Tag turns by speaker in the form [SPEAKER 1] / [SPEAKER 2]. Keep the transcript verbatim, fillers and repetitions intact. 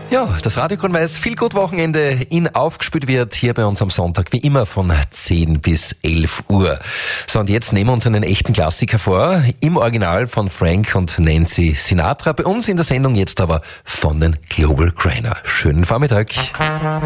[SPEAKER 1] Ja, das Radio weiß viel gut Wochenende in aufgespielt wird hier bei uns am Sonntag, wie immer von zehn bis elf Uhr. So, und jetzt nehmen wir uns einen echten Klassiker vor, im Original von Frank und Nancy Sinatra. Bei uns in der Sendung jetzt aber von den Global Grainer. Schönen Vormittag.